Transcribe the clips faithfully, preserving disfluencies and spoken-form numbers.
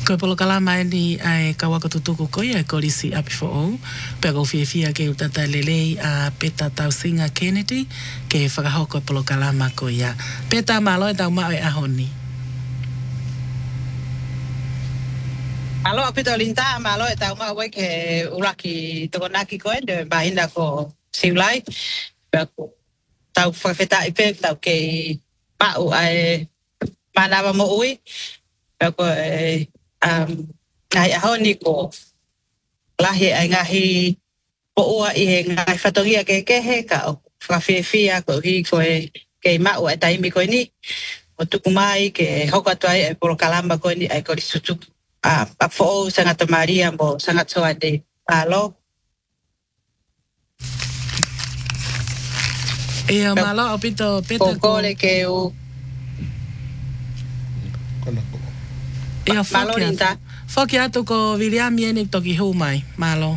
Ko polo kalama ni ai kawaka tutuku ko ia ko lisi api fo o. Pe ko fia fia ke utata lelei a Peta Tausinga Kennedy ke whakahoko polo kalama ko ia. Peta malo e tau mao e ahoni. Malo apito linta malo e tau mao e ke uraki tokonaki ko e de bahinda ko siulai. Pe ko tau whakawheta i pe tau ke pau ai manawa mo ui. Pe ko e um, ngai ahoni ko lahi ai ngahi po ua i he ngai whatongia ke kehe ka o whakawhiawhia ko hi ko e ke mau e taimi ko ni o tuku mai ke hoka tuai e polo kalamba ko ni ai ko li sutu a a fo sangata Maria mo sangat soa de alo E o malo apito Peta ko le ke o e o malo linta Foki atu ko William yeni toki hu mai, malo.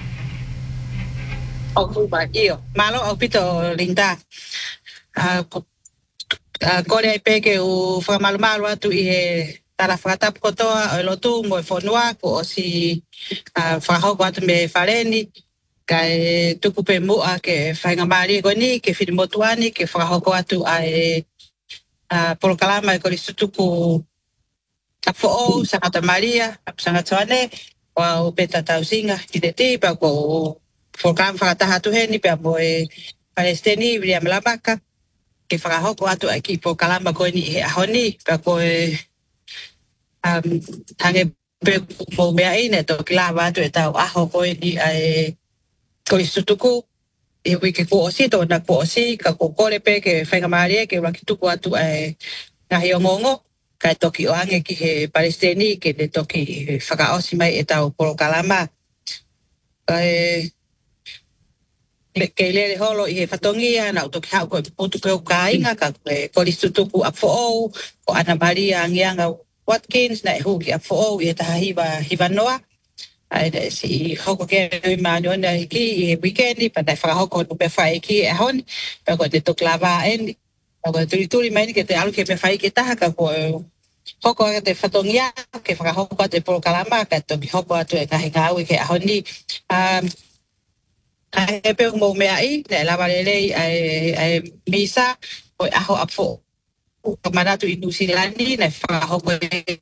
o hu ba io malo apito linta a ko ko le pe ke o fa malo malo atu i he tara whakatapu kotoa o lotu mo e whanua ko o si whakahoko atu me whareni ka e tuku pe mua ke whainga maari ko ni ke whirimotuani ke whakahoko atu a e polo kalama e ko li sutuku a fo'o Sangata Maria a Sangata Wane o Peta Tausinga i te tipa ko whakam whakataha tu heni pe mo e Palestini William Labaka ke whakahoko atu a ki polo kalama ko ni he ahoni pe ko e um, hange pe mo mea ine to ki lava atu e tau aho ko ni ai ko li sutuku e wike ko osi to na ko osi ka ko kore pe ke whainga maari ke wakituku atu ai ngahi o ngongo ka toki o ange ki he Palestini ke te toki whakaosi mai e tau polo kalama. Kai le ke lele holo i he whatongia na utoki hau ko putu pe o kāinga ka ko li tutuku a fo'ou o Ana Maria Angianga Watkins na e huki a fo'ou i he taha hiwa hiwa noa. Ai da si hoko ke ma no na ki i he weekendi pa na whakahoko no pe whai ki e hon pa ko te toki lava endi. Pa ko turi turi mai ke te alu ke pe whai ke taha ka ko hoko e te whatongia ke whakahoko te polo kalama ka toki hoko atu e kahi ngau i ke ahoni. Um, Ai pe mo mea i, ne lava lelei ai, ai misa o aho a fo. O manatu i New Zealandi ne whakahoko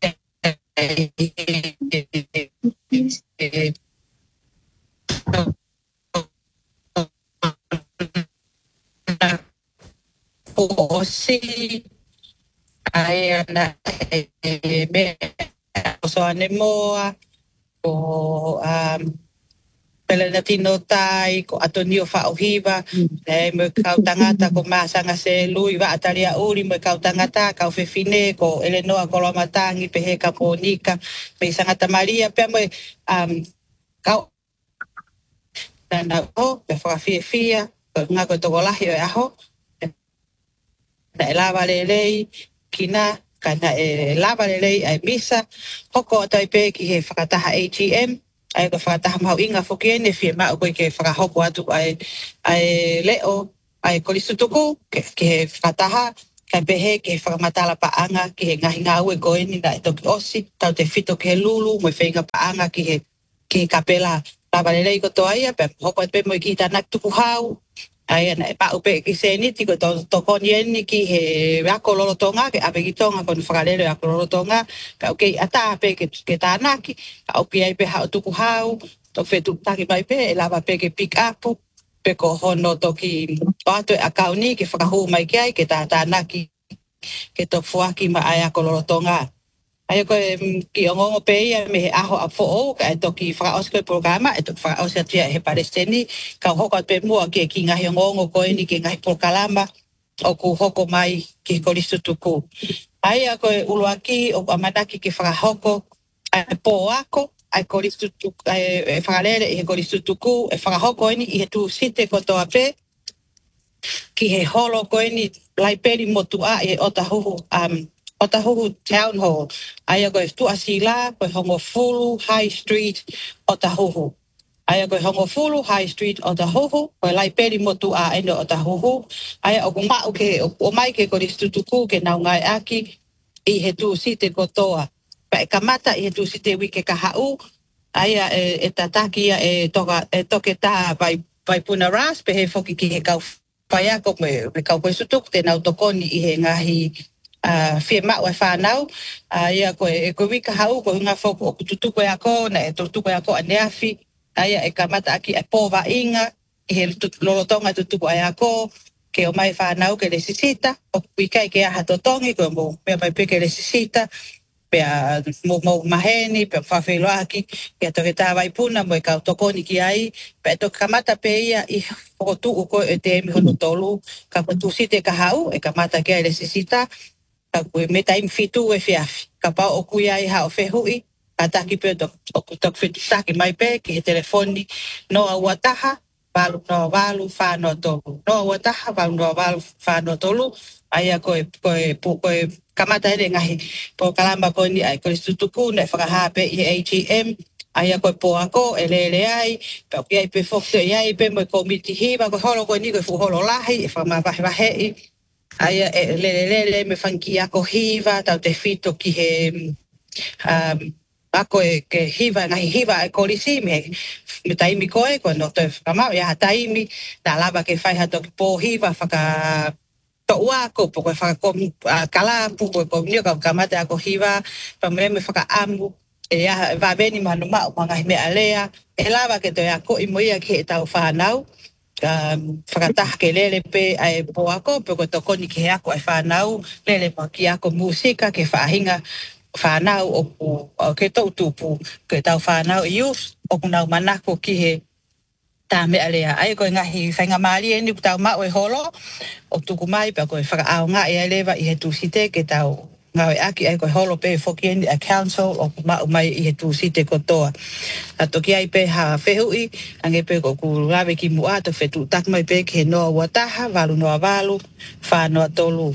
e o si ai ana e me o so ane moa o um pele tino tai ko atonio whaohiwa e mo kau tangata ko masanga se lui wa ataria uri mo kau tangata kau fefine ko Eleanor Kolomatangi pehe ka ponika pe Sangata Maria pe mo um kau na o pe whakawhia fia ngā koe toko lahi o e aho na e lava lelei kina ka na e lava lelei ai misa hoko atai pe ki he whakataha A T M ai ko whakataha mau inga whoki ene fie mao koe ke whakahoko atu ai ai leo ai kolisutuku ke, ke he whakataha ka pehe ke he whakamatala paanga ki he ngahi ngā ue koe ni na e toki osi tau te whito ke he lulu mo e whenga paanga ki he ki he kapela lava lelei ko toa ia pe hoko atu pe mo i ki tanak tuku hau ai na pa upe ki se ni tiko to to koni ni ki he ako lolo tonga ke ape ki tonga kon whakalele ako lolo tonga ka okay ata pe ke ke tanaki ka opi ai pe ha tuku hau to fetu taki mai pe e lava pe ke pick up pe ko hono to ki ato akauni ke whakahu mai ki ai ke ta tanaki ke to fuaki ma ai ako lolo tonga ai ko ki ongo pe ia me aho a fo ka to ki fra osko programa e to fra osia tia he Palestini ka hoko pe mo ki ki nga ongo ko ni ki nga por kalamba o ku hoko mai ki ko listutuku ai ko uluaki o amanaki ki fra hoko ai po ako ai ko listutuku ai fralele e ko listutuku e fra hoko ni e tu site ko to ape ki he holo ko ni lai peri motua e otahu um Otahuhu Town Hall. Ai ko tu asila ko hongo Fulu High Street Otahuhu. Ai ko hongo Fulu High Street Otahuhu ko lai peri motu a eno Otahuhu. Ai o kuma o ke o mai ke ko distutuku ke na ngai aki i he tu site ko toa. Pa e kamata i he tu si te wike ka hau, aia e, e tataki ia e, toka, e toke tā vai, vai puna ras, pe he foki ki he kau whaiako me, me kau koe sutuk, te nau tokoni i he ngahi uh, fie mau e whanau, uh, ia koe, e koe wika hau, koe ngā whoko o kututuko e ako, na e tutuko e ako a neafi, aia e kamata aki e pōwa inga, i he lolotonga tutuko e ako, ke o mai whanau ke le sisita, o wika i ke aha totongi, koe mo mea mai peke le sisita, pea mo mo maheni pe whawhiloaki pea toke tā waipuna mo e kau tokoni ki ai pea toke kamata pe ia i whakotu uko e te emi hono tolu ka patu site ka hau e kamata ke ai le sisita ka koe me taim fitu e fiafi ka pao o kui ai hao whehui ka taki pe o kutak fitu taki mai pe ki he telefoni no a wataha walu no walu whāno tolu no a wataha walu no walu whāno tolu aia koe koe koe kamata ere ngahi po kalamba ko ni ai ko tutuku na whakahape i A G M aia koe po ako e lele ai pe o ai pe fokte ai pe mo komiti hiva ko holo ko ni ko fu holo lahi e whama vahe vahe aia e lele lele me whanki ako hiva tau te fito ki he um, ako e ke hiva ngahi hiva e kolisi me me taimi koe ko no te whakamau ia taimi na lava ke whai hato ki po hiva whaka to ua ko po ko fa ko kala pu ko ko ni ka kamata ko hiva pa me me fa amu e ya va beni manu ma ma me alea e lava ke to ya ko i moia ke ta fa nau um fa ta ke lele pe ai po ako pe ko to ko ni ke ako e fa nau lele pa ki ako musika ke fa hinga fa nau o ke to tu pu ke ta fa nau yus o nau manako ki he ta me alea ai ko ngahi whainga mali e ni tau mau e holo o tuku mai pa ko e whaka ao ngā e lewa i he tūsite ke tau ngā e aki ai ko e holo pe whoki e a council o mau mai i he tūsite ko toa a toki ai pe ha whehui ange pe ko ku rawe ki mua to whetu tak mai pe ke noa wataha walu noa walu whanoa tolu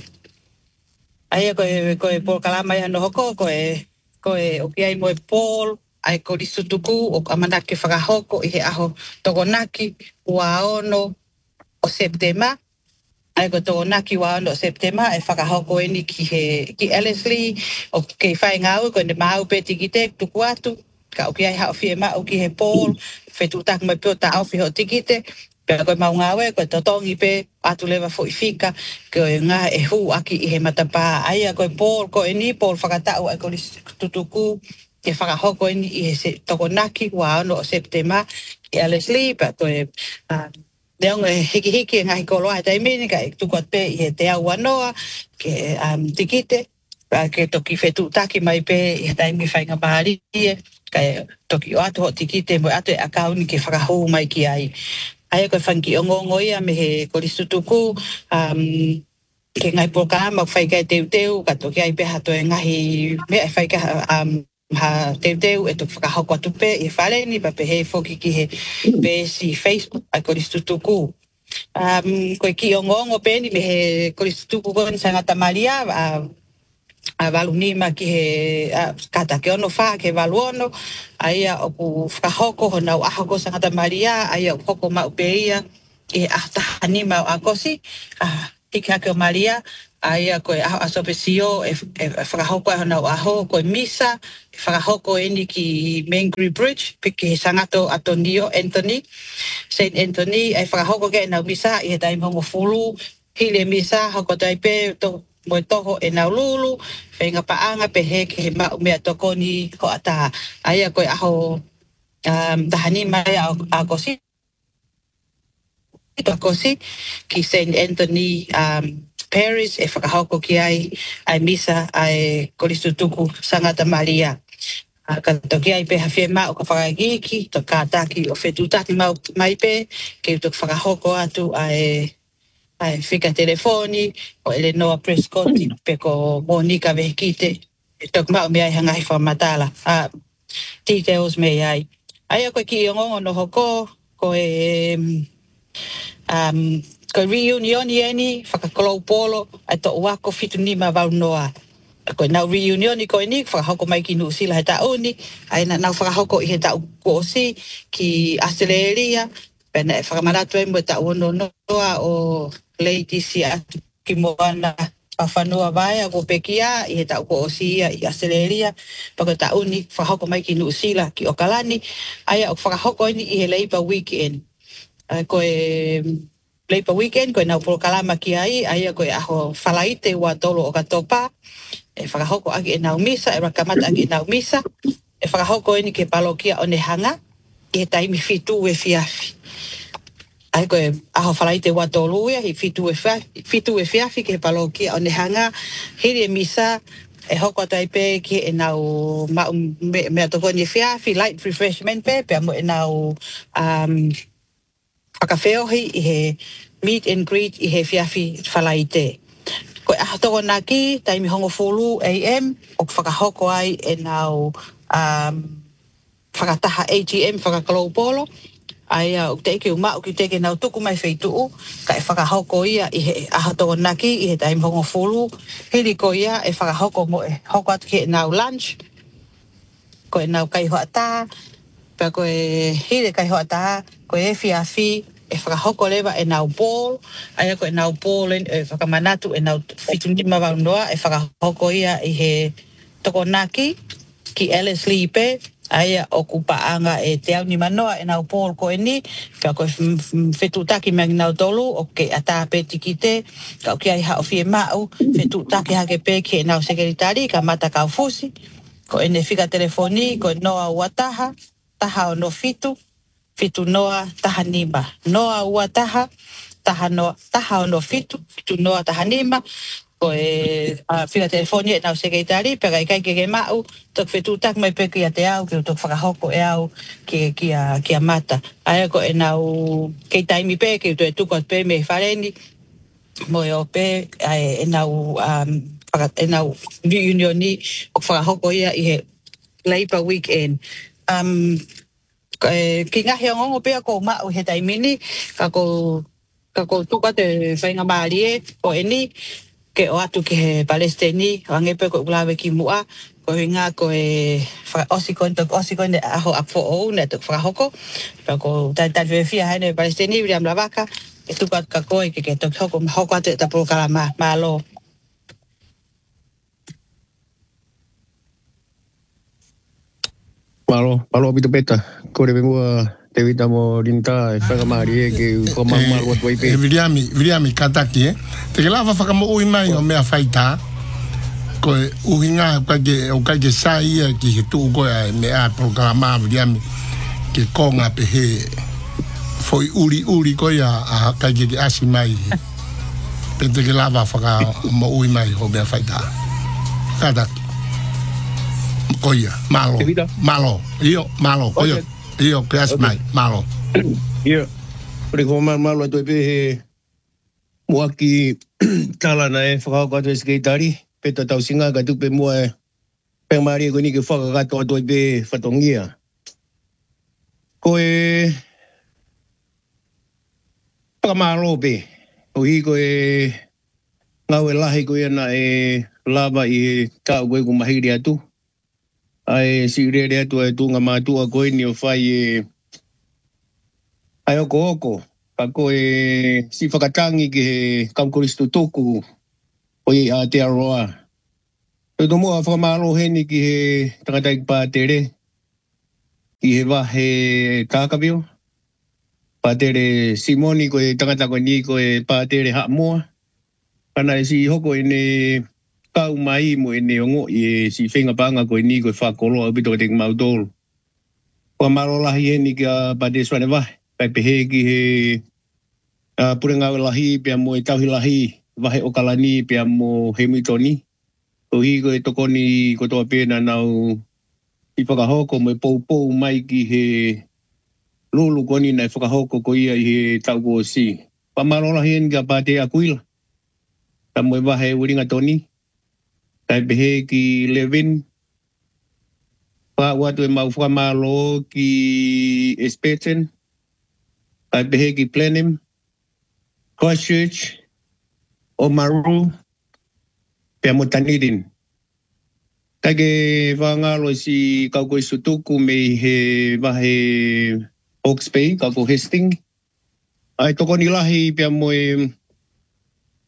ai ko e ko e por kalama ia no hoko ko e ko e o ki ai mo e Paul ai ko li sutuku o amanake whakahoko i he aho tokonaki ua ono o September. Ai ko tokonaki ua ono o September e whakahoko e ni ki he ki Ellerslie o ke whai ngau ko ne mau pe tikite tuku atu ka o ki ai hao fie ma o ki he Paul whetu tak mai pio ta au fi ho tikite pea koe mau ngāwe koe totongi pe atu lewa fo i fika koe ngā e hu aki i he matapā ai a koe Paul ko e ni Paul whakatau ai ko li tutuku ke whakahoko ini i he tokonaki wa ono o September i Ellerslie pa koe Leonga hiki hiki ngahi koloa tai mini ka tuku at pe i he te au anoa ke um, tikite pa ke toki whetu taki mai pe i he taimi whainga mahari e ka toki o atu ho tikite mo atu e akauni ke whakahu mai ki ai ai koe whanki o ngongo ia me he koristutuku um, ke ngai programa whaikai teu teu ka toki ai pe hato e ngahi mea e whaikai um, ha teu teu e tuk whakahoko atu pe i whaleni pa pe he whoki ki he pe si Facebook ai koristutuku um, koe ki o ngongo pe ni me he koristutuku koni sangata maria a a walu nima ki he a, kata ke ono wha ke walu ono aia o ku whakahoko ho nau ahoko sangata maria aia o hoko mau pe ia i ahtaha nima o akosi a hiki hake o maria aia koe aho asope sio e, e whakahoko e ho nau aho koe misa e whakahoko e ni ki Mangere Bridge piki he sangato Atonio Anthony Saint Anthony e whakahoko ke nau misa i he taimhongo fulu hile misa hoko taipe to mo toho e nau lulu whenga paanga pe he ke he mau mea tokoni ko ata aia koe aho um, tahani mai a, a kosi a kosi ki Saint Anthony um, Parish e whakahoko ki ai ai misa ai koristutuku sangata Maria a ka toki ai pe hawhia mau ka whakagiki to ka taki o whetutaki mau mai pe ke tuk whakahoko atu ai ai fika telefoni o Eleanor Prescott pe ko Monica Vehkite e tok mau me ai hanga hi whamatala a details me ai ai ko ki ngongo no hoko ko e um ko reunion ni whakakolou polo ai to wako fitu ni ma vau noa ko na reunion ko ni whakahoko mai ki New Zealand ta oni ai na na whakahoko i he ta ko si ki Australia pena whakamaratu e mo ta ono noa o Lady si atu ki moana a whanua vai a ko pekia i he tau ko osia i Australia pako ta uni whahoko mai ki New Zealand ki Okalani aia o whakahoko ini i he Labour Weekend. Uh, ko e Labour Weekend ko e nau polo kalama ki ai aia ko e aho whalaite ua tolo o katopa e whakahoko agi e nau misa e rakamata agi e nau misa e whakahoko ini ke palokia o ne hanga i he taimi fitu e fiafi. Ai koe aho whalaite wa tolu ia, hi fitu e fiafi, fitu e fiafi ke palokia o ne hanga, hiri e misa, e hoko taipe ki e nau ma, me, mea toko ni fiafi, light refreshment pe, pe amo e nau um, whakawheohi i he meet and greet i he fiafi whalaite. Koe aho toko nā ki, taimi hongo fulu A M, o whakahoko ai e nau um, whakataha A G M, whakakalo polo, ai o te ke uma o ki te ke nau tuku mai wheituu, ka e whakahoko ia i he ahatongo naki, i he taim hongo fulu, hiri ko ia e whakahoko mo e hoko atu ki e nau lunch, ko e nau kai hoa tā, pa ko e hiri kai hoa tā, ko e fiafi, e whakahoko lewa e nau ball, ai ko e nau ball e whakamanatu e nau fitunima waunoa, e whakahoko ia i he toko naki, ki Alice Lee pe, aia o kupaanga e te au ni manoa e nau Paul ko e ni, ka koe whetutaki mea nau tolu, o ke ata pe tikite, ka o ki ai hao fie mau, whetutaki hake pe ki e nau sekretari, ka mata kau fusi, ko e ne whika telefoni, ko e noa ua taha, taha o no fitu, fitu noa taha nima, noa ua taha, taha, no, taha o no fitu, fitu noa taha nima, ko e uh, whika telefoni e nau sekretari, pera i kai ke ke mau, tok whetu tak mai pe ki a te au, ki o tok whakahoko e au ki, ki, a, ki a mata. Aia ko e nau kei taimi pe, ki o to e tukot pe me whareni, mo e o pe, ai, e nau, um, e nau reunioni o whakahoko ia i he Labour Weekend. Um, e, ki ngahi o ngongo pe ko mau he taimini, ka ko, ka ko tukot e whainga maari e, o e ni, ke o atu ke he Palestini, wangepe ko ulawe ki mua, ko hinga ko e osikon tok osikon de aho apfo o ne tok whakahoko, pa ko tai tai whiawhia haine Palestini, William Lavaka, e tukat ka koe ke ke tok hoko, hoko atu e tapuro kala ma, ma lo. Malo, malo pito peta, kore bengua te vita mo rinta e whakamari e ke whamamaru atu ai pe. E viriami, viriami kataki e. Te ke lawa whakamo ui mai o mea whaita. Ko e uhi ngā o kai ke sai ia ki he tuu koe a mea programa viriami. Ke konga pe he foi uri uri koe a kai ke ke asi mai. Pe te ke lawa whakamo ui mai o mea whaita. Kataki. Koia, malo. Malo. Io, malo. Koia. Io, que as mai, malo. Io, pare ko ma malo to pe he mua ki tala na e whakao kato e skateari, peta tau singa ka tupe mua e peng maari ko ni ke whakakato ato e pe whatongia. Ko e whakamalo pe, o hi ko e ngau e lahi ko e na e lava i tau koe ku mahiri atu. Ai si rere atu e tunga mātua koe ni o whai e ai oko oko. Ka koe si whakatangi ki he kaukoristu toku o i Aotearoa. E to mua whakamalo heni ki he tangatai pātere ki he wahe kākawio. Pātere Simoni koe tangata koe ni koe pātere Haamoa. Kana e si hoko e ne kau mai mo e ne ongo i si whenga panga koe ni koe whakolo au pito te mautolo. Kua maro lahi e ni ka pate swane wahe. Pai pehe ki he uh, purengau lahi pia mo e tauhi lahi wahe o kalani pia mo hemitoni. Ko hi koe tokoni ko toa pena nau i whakahoko mo e pou pou mai ki he lulu koni na whakahoko ko ia i he tau ko si. Kua maro lahi e ni ka pate akuila. Ta mo e wahe uringa toni. Tai pehe ki Levin, pa watu e mau whamalo ki Espeten, tai pehe ki Blenheim, Christchurch, Oamaru, pia mo Tanirin. Tai ke whangalo si kauko i Sutuku me he wahe Hawke's Bay, kauko Hastings. Ai toko ni lahi pia mo e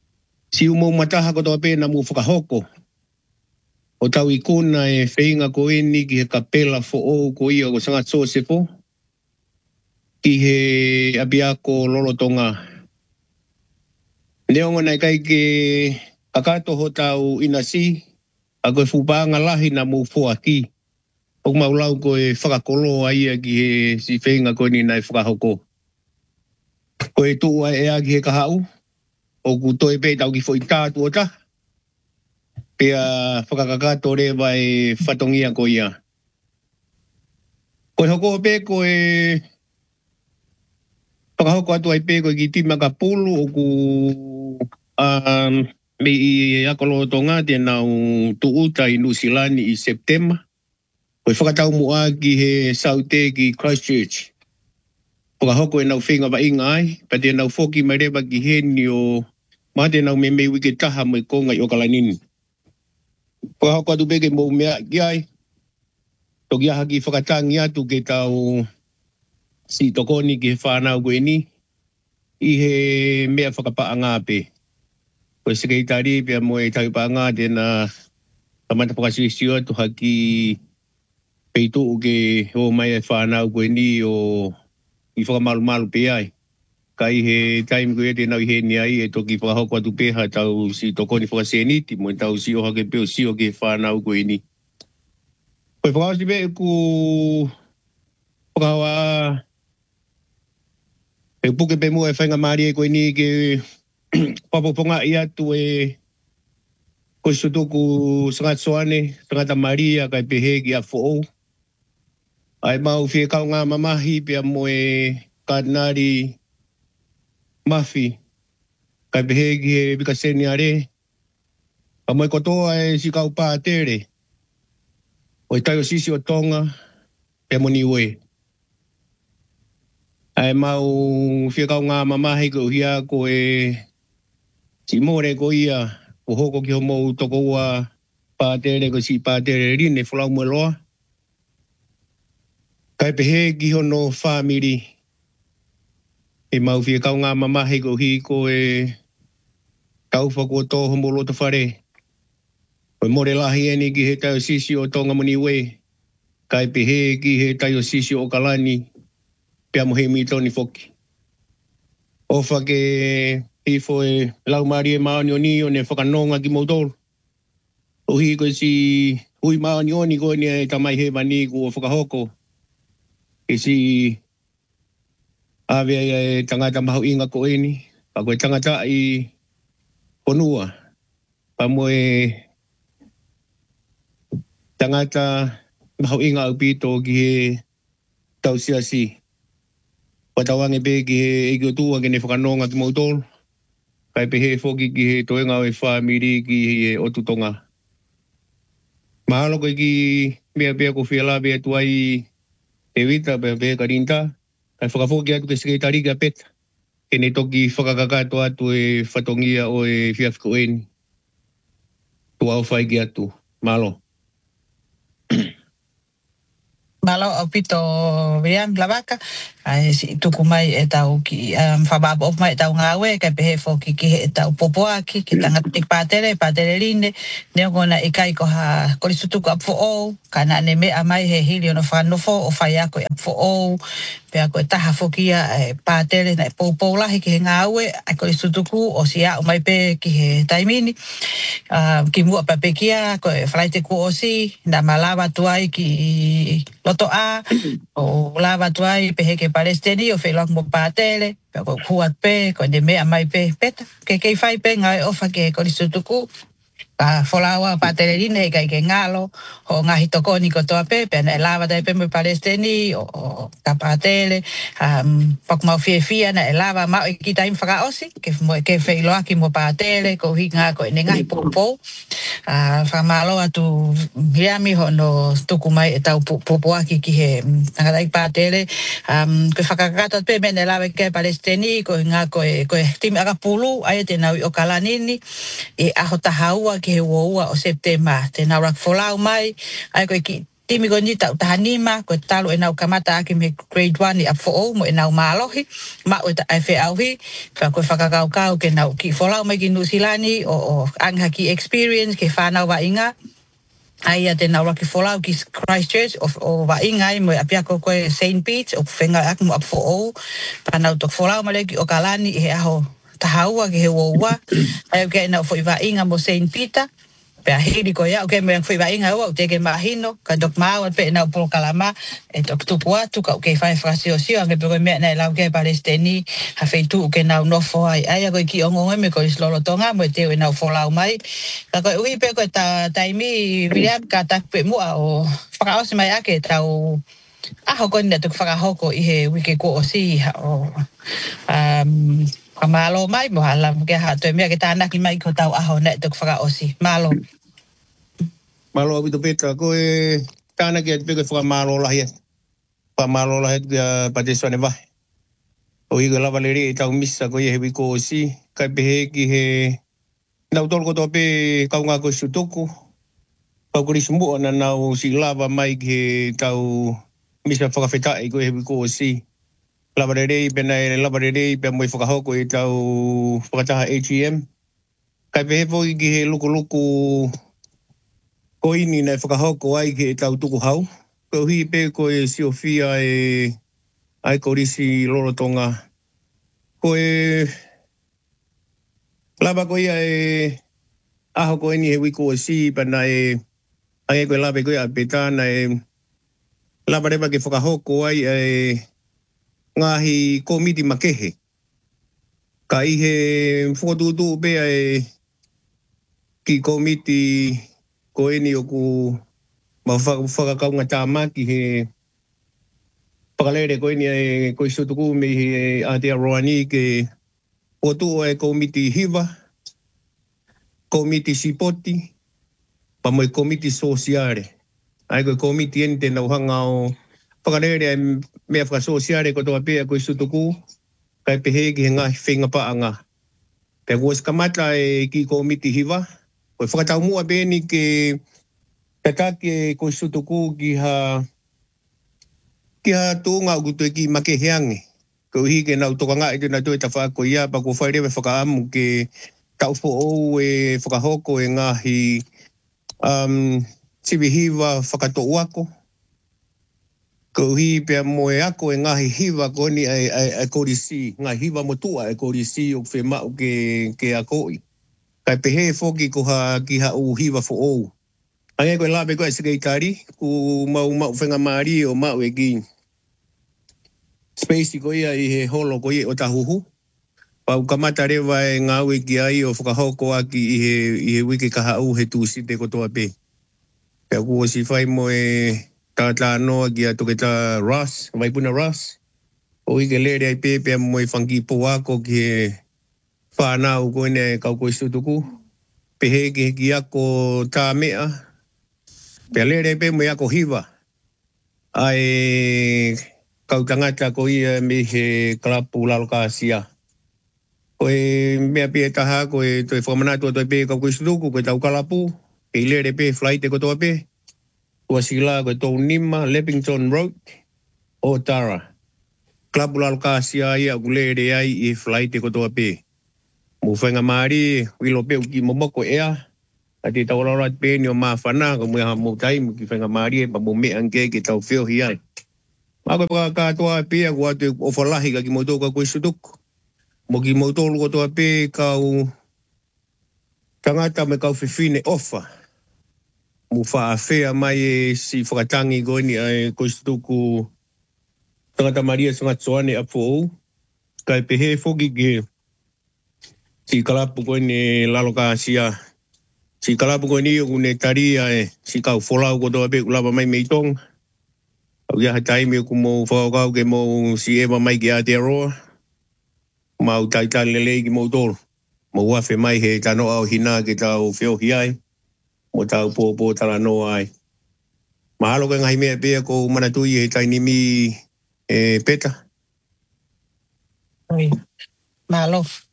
Si umo mataha ko toa pēna mu whakahoko. O tau i kona e whainga ko eni ki he kapela fo o ko ia ko sanga Josepho. Ki he abiako lolotonga. Neongo nei kai ke akato ho tau inasi. A koe whupanga lahi na mu fo aki. O maulau ko e whakakolo aia ki he si whainga ko eni nei whakahoko. Ko e tua e a ki he kahau. O ku toi pe tau ki fo i tātu o ta. Pea whakakakato rewa e whatongia ko ia. Ko e hoko pe ko e whakahoko atu ai pe ko ki tima ka pulu o ku um, me i akolo tonga te nau tuuta i Nusilani i September. Ko e whakatau mua ki he saute ki Christchurch. Whakahoko e nau whenga wa inga ai, pa te nau whoki mai rewa ki heni o ma te nau me me wike taha mai konga i Okalanini. Whakahoko atu peke mou mea ki ai. Toki aha ki whakatangi atu ke tau si tokoni ki he whanau koe ni. I he mea whakapaa ngā pe. Koe sekreitari pia mo e tau paa ngā tēnā tamata whakasisio atu haki peitu ke o mai e whanau koe ni o i whakamalu malu pe ai. Kai he time koe te nau i he ni ai e toki whakahoko atu peha tau si tokoni whakaseniti mo tau si o hake peo si o ke whanau koe ni. Koe whakawasi pe ku whakawa e puke pe mua e whainga maari e koe ni ke papoponga i atu e koe sutuku sangat soane, sangata Maria kai pehe ki a fo'ou. Ai mau fie kau ngā mamahi pia mo e Kardinari Mafi, kai pehe ki he bikaseni are. Pa moe kotoa e si kau pā tere. O e taio sisi o tonga, pe moni ue. Ai mau fie kau ngā mamahi ko hia ko e si more ko ia, ko hoko ki ho mou toko ua pā tere ko si pā tere rine fulau mue loa. Kai pehe ki hono whamiri. E mau fie kau ngā mamahi ko hi ko e tauwha ko tō homo loto whare. Koe more lahi eni ki he taio sisi o tonga moni ue. Kai pehe ki he taio sisi o Kalani. Pea mo he mitoni foki. Ofa ke hifo e lau maari e maoni o ni o ne whakanonga ki mautoro. O hi koe si hui maoni o ni koe ni e tamai he mani ko o whakahoko. E si awea e tangata mahu inga ko eni. Pa koe tangata i honua. Pa mo e tangata mahu inga au pito ki he tau siasi. Pa tawange pe ki he eki o tua ki ne whakanonga ki mautoro. Kai pe he foki ki he toenga o e whamiri ki he otutonga. Mahalo koe ki mea pea ko whiala pea tuai e wita pea pea karinta. Kai whakafoki atu ke sekretari ka peta. Ke ne toki whakakakato atu e whatongia o e whiafiko eni. Tua o whai ki atu. Mahalo. Malo au pito William Lavaka ai si tuku mai e tau ki um, whababa op mai e tau ngawe kai pehe foki ki he e tau popoa ki ki tanga tik pātere, pātere rine neo ngona i kai ko ha korisutuku ap fo o kana ne me amai he hili ono whanofo o whai ako ap fo o pea ko e taha foki a e pātere na e popo lahi ki he ngawe ai korisutuku o si a umai pe ki he taimini uh, ki mua papekia ko e whalaite ku o si na malawa tuai ki loto a o lava tuai pe heke palestini o felak mo patele pe ko kuat pe ko de me mai pe peta ke ke fai pe ngai ofa ke kolisutuku ka folawa patelerine kai ke ngalo o ngahi tokoni ko toa pe pe na lava dai pe me palestini o kapatele um pak mau fie fie na lava ma ki taim faka osi ke mo ke feilo aki mo patele ko hinga ko ne ngai popo a fa malo atu miami hono tukumai e tau popo aki ki he ngai patele um ko faka kata pe me na lava ke palestini ko nga ko ko tim aga pulu ai te na o kalanini e ahota haua ke he woua o September te na rak folau mai ai ko ki Timi ko ni tau tahanima, ko talo e nau kamata aki me grade one i up for all, mo e nau mālohi, ma o ta ai whi auhi, ka koe whakakau kau ke nau ki wholau mai ki Nusilani, o, o anga ki experience, ke whanau wa inga, ai a te nau raki wholau ki Christchurch, o, o wa inga i mo e apia ko koe Saint Pete, o whenga aku mo up for all, pa nau tok wholau mai ki o Kalani, i he aho tahaua ki he woua, ai o ke nau fo i wa inga mo Saint Peter, pe a hiri ko ia, okay, me ang fui ba inga ua, te ke mahino, ka dok maawat pe na upolo kalama, e tok tupu atu, ka uke whai whakasio sio, ange pe koe mea nei lau ke Palestini, ha whai tu uke nau nofo ai, ai a koe ki ongo me koe slolo tonga, mo e teo e nau wholau mai, ka koe ui pe koe ta taimi, viriam ka tak pe mua o whakaose mai ake tau, aho koe nina tuk whakahoko i he wike ko o si, o, um, ka malo mai, mo hala, ke ha toi mea ke tānaki mai ko tau aho ne tuk whakaosi, malo. Malo abito peta ko e tana ke pe ko fa malo la he. Pa malo la he ya pa te sone va. O i la valeri ta missa ko ye bi ko si ka pe he ki he na utol ko to pe ka nga ko sutoku. Pa ko rismu na na o si lava mai ki tau missa fa feta i ko he bi ko si. La valeri pe na la valeri pe mo fa ho ko i tau fa ta A T M. Ka pe he vo ki he luku luku ko ini nei whakahoko ai ke tau tuku hau. Ko hi pe ko e siofia e ai ko risi lorotonga. Ko e lava ko ia e aho ko ini he wiko o si pana e ai ko lava ko ia petana e lava rewa ke whakahoko ai e ngahi komiti makehe. Ka i he whotutu pe e ki komiti ko eni o ku mawhakakaunga tāmaki he whakalere ko eni e ko isotuku me he Aotea Roani ke o tu o e komiti hiva, komiti sipoti, pa mo e komiti sosiare. Ai ko komiti ente na uhanga o whakalere e mea whakasosiare ko toa pia ko isotuku kai pehe ki he ngahi whenga paanga. Pea ko kamata e ki komiti hiva, ko whakatau mua beni ke tatake ko sutuku ki ha ki ha tunga ugutu ki makeheange. Ko hi ke nau toka ngai te na toi ta whako ia pa ko whaerewe whakaamu ke tau fo ou e whakahoko e ngahi um, tiwihiwa whakato uako. Ko hi pia mo e ako e ngahi hiwa ko ni ai ai korisi, ngahi hiwa motua e korisi o whemau ke, ke akoi. Kai pehe foki ko ha ki ha u hiwa fo ou. Ange ko labe ko se tari ku mau mau whenga mari o mau e ki. Space ko ia i he holo ko i o tahuhu. Pa u kamata rewa e ngau e ki ai o whakahoko aki i he, i he wiki kaha u he tūsite ko toa pe. Pea ku o si whai mo e tātā noa ki a toke tā Ross, waipuna Ross. O i ke lere ai pe pea mo e whangi po ako ki he whanau ko ene kau koe sutuku. Pehe ki ki ako tā mea. Pea lere pe mo i ako hiwa. Ai kau tangata ko ia me he klapu laloka asia. Ko e mea pe taha ko e toi whamanatu toi pe kau koe sutuku ko tau kalapu. Ke lere pe flight ko toa pe. Kua sila ko tau Nima, Leppington Road, Otara. Klapu laloka asia ia ku lere ai i flight ko toa pe. Mo whenga maari, wilo peu ki momoko ea. A te tau raurat pe ni o maa whana, ko mea mo taimu ki whenga maari e pa mo mea anke ki tau whio hi ai. Mako pa katoa pe a kua te o whalahi ka ki motoka koe sutuku. Mo ki motolu ko toa pe kau tangata me kau whiwhine ofa. Mo wha awhea mai e si whakatangi koe ni ai koe sutuku tangata Maria Sangatsoane a fōu. Kai pehe whoki ke si kalapu koe ni laloka asia. Si kalapu koe ni o kune taria e si kau wholau ko toa pe kulapa mai meitong. Au ia hataimi o kumo whakau ke mo si ewa mai ki Aotearoa. Mau taitani lelei ki mo tolu. Mo wafe mai he tano au hina ke tau whio hi ai. Mo tau pōpō tala no ai. Mahalo ke ngahi mea pia ko manatui he tainimi e peta. Oi, mahalo.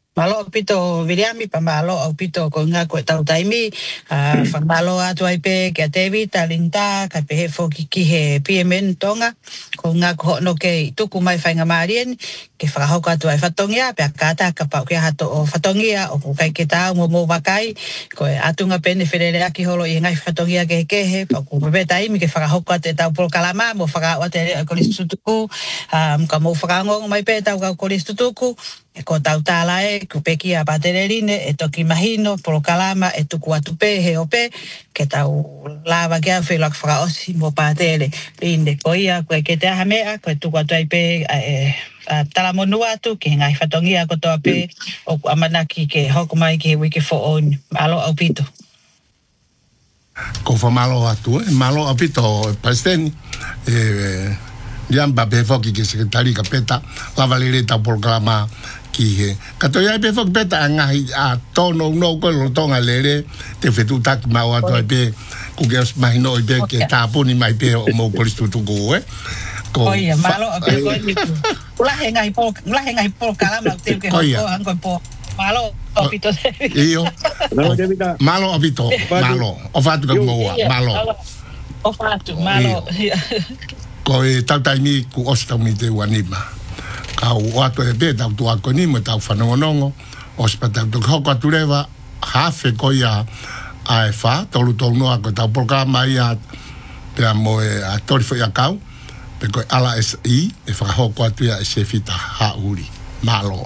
Malo pito viriami pa malo au pito ko nga ko tau taimi a fa malo atu ai pe ke te vita linta ka pe he fo ki ki he piemen tonga ko nga ko no ke tuku mai fa nga marien ke fa ho ka tu ai fatongia pe ka ta ka pa ke ha to o fatongia o ko kai ke ta mo mo bakai ko atu nga pe ne ferere aki holo i nga fatongia ke ke he pa ko pe taimi ke fa ho ka te ta por kalama mo fa o te ko listuku am ka mo fa ngo mai pe ta ko listuku e ko tau tala e kupeki a patererine e toki mahino polo kalama e tuku atupe he ope ke tau lava ke a whelak whakaosi mo patere rinde ko ia koe ke te aha mea koe tuku atu ai pe e tala monu atu ke ngai whatongia ko toa pe o amanaki ke hoku mai ke wiki fo on alo au pito ko fa malo atu e malo au pito pasteni e Yamba be foki ke sekretari ka peta lava lele ta programa ki he ka to ya be foki peta nga a to no no ko lo tonga lele te fetu tak ma wa to be ku ge mai no be ke ta puni mai be o mo ko listu tu go e ko ia malo be ko ni ula he ngai po ula he ngai po kala ma te ke ko an ko po malo opito io malo opito malo o fatu ka mo malo o fatu malo ko e tautaimi ku osta mi te wanima ka o ato e beta tu a ko ni mo ta fanongonongo hospital do ko ka tureva hafe ko ya a fa tolu tolu no ko ta programa ya te amo e a tori fo ya kau pe ko ala es i e fa ho ko tu ya se fita ha uri malo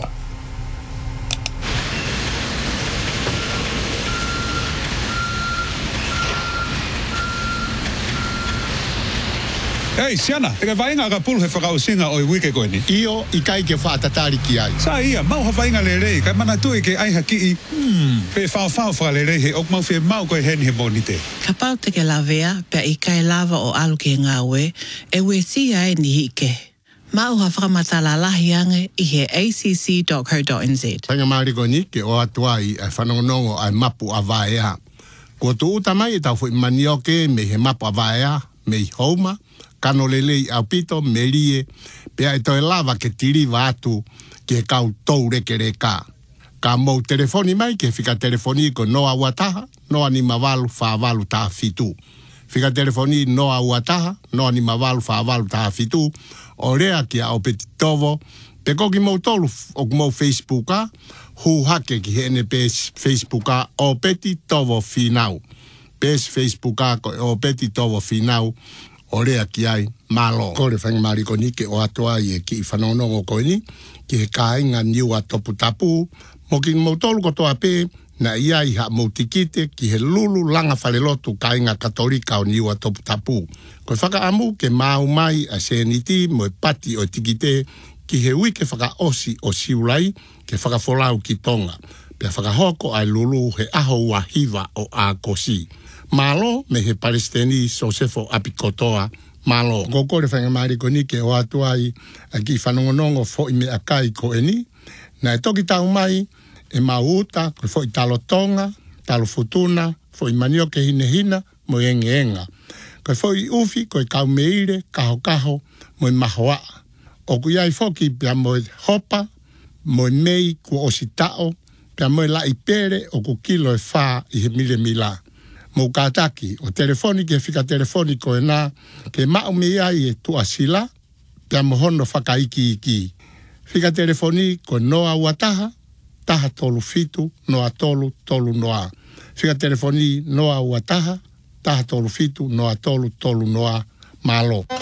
Ei, Siana, teka vainga ka pulhe whakau singa o i wike koe ni. Io, i kai ke whaatatari ki ai. Sa ia, mau ha vainga le rei, kai mana tui ke aiha ki i, hmm, pe whao whao wha le rei he, ok mau whia mau koe hen he monite. Ka pau te ke lavea, pe i kai lava o alu ke ngā ue, e ue si ai ni hike. Mau ha whakamatala lahi ange i he a c c dot co dot n z. Tainga maari ko ni, ke o atua i ai whanongonongo ai mapu a vaea. Ko tu uta mai, tau fu manioke me he mapu a vaea, me i houma, kano lelei au pito melie pea e toi lava ke tiri vatu ke kau tou reke reka. Ka mou telefoni mai ke fika telefoni ko noa wataha, noa ni mavalu wha valu taha fitu. Fika telefoni noa wataha, noa ni mavalu wha valu taha fitu, o rea ki a o peti tovo, pe koki mou tolu o mou Facebooka, hu hake ki hene pes Facebooka o peti tovo finau. Pes Facebooka ko o peti tovo finau, orea ki ai malo kore whanga mariko ni ke o atoa i e ki i whanonongo koe ni ki he kāinga niu a topu tapu mo ki mo tolu ko toa pe na ia i ha mo tikite ki he lulu langa whalelotu kāinga katolika o niu a topu tapu koe whaka amu ke mau mai a seniti mo e pati o tikite ki he wike whaka osi o siulai ke whaka folau ki tonga pe whaka hoko ai lulu he aho wahiva o a kosi malo me he palestini Josefo apikotoa malo goko le whanga mariko ni ke o atua i a ki whanongonongo fo i me akai ko eni na e toki tau mai e mauta ko fo i talo tonga talo futuna fo i manio ke hine hina mo enge enga ko fo i ufi ko i kau meire kaho kaho mo i mahoa o ku iai foki pia mo i hopa mo i mei ku ositao pia mo i la i pere o ku kilo e wha i he mile mila mo kataki o telefoni ke fika telefoni ko na ke ma me ai e tu asila pe mo hono whakaiki iki fika telefoni ko noa wataha taha tolu fitu noa tolu tolu noa fika telefoni noa wataha taha tolu fitu noa tolu tolu noa malo